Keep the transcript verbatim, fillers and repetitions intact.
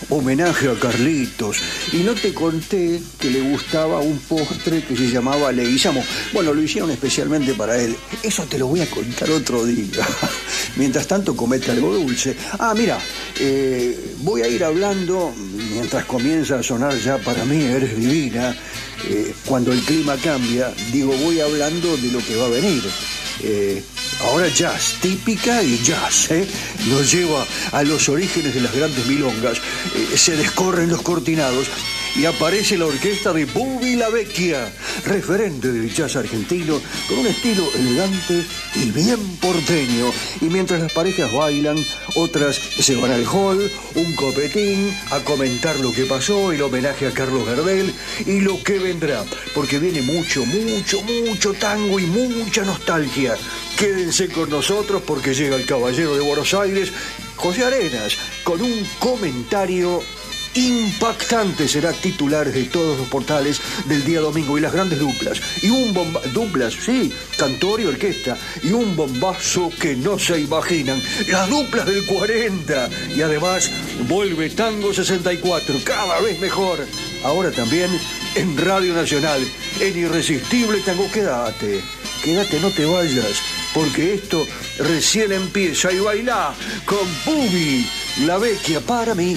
homenaje a Carlitos. Y no te conté que le gustaba un postre que se llamaba Leguizamo. Bueno, lo hicieron especialmente para él. Eso te lo voy a contar otro día. Mientras tanto, comete algo dulce. Ah, mira, eh, voy a ir hablando, mientras comienza a sonar Ya para mí eres divina. Eh, cuando el clima cambia, digo, voy hablando de lo que va a venir. Eh, ahora jazz, típica y jazz, ¿eh? Nos lleva a los orígenes de las grandes milongas. Eh, se descorren los cortinados y aparece la orquesta de Bubi La Vecchia, referente del jazz argentino, con un estilo elegante y bien porteño. Y mientras las parejas bailan, otras se van al hall, un copetín, a comentar lo que pasó, el homenaje a Carlos Gardel y lo que vendrá, porque viene mucho, mucho, mucho tango y mucha nostalgia. Quédense con nosotros porque llega el caballero de Buenos Aires, José Arenas, con un comentario impactante. Será titular de todos los portales del día domingo. Y las grandes duplas. Y un bomba... Duplas, sí, cantor y orquesta. Y un bombazo que no se imaginan. Las duplas del cuarenta. Y además vuelve Tango sesenta y cuatro. Cada vez mejor. Ahora también en Radio Nacional. En Irresistible Tango. Quédate. Quédate, no te vayas. Porque esto recién empieza. Y bailá con Bubi La Vecchia para mí.